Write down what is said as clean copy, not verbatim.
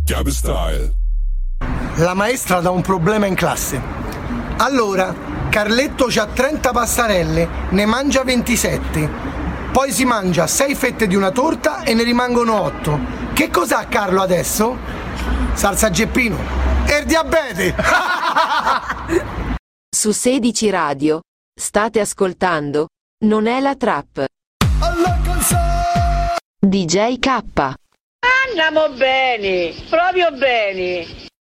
Gabba Style. La maestra dà un problema in classe. Allora, Carletto c'ha 30 pastarelle, ne mangia 27. Poi si mangia 6 fette di una torta e ne rimangono 8. Che cos'ha Carlo adesso? Salsa Geppino. E il diabete! Su 16 Radio. State ascoltando. Non è la trap. DJ K. Andiamo bene, proprio bene.